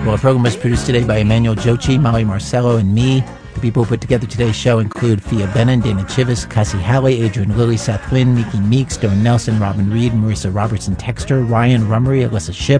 Well, our program was produced today by Emmanuel Jochi, Molly Marcello, and me. The people who put together today's show include Thea Bennon, Dana Chivas, Cassie Halley, Adrian Lilly, Seth Lynn, Miki Meeks, Dawn Nelson, Robin Reed, Marissa Robertson Texter, Ryan Rummery, Alyssa Shipp,